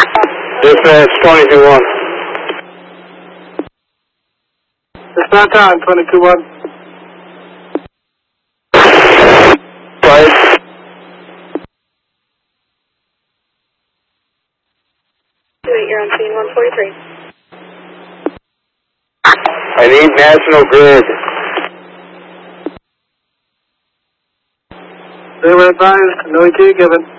Dispatch 22-1. Dispatch time, 22-1. Right. You're on scene 143. I need National Grid. They were advised, no ET given.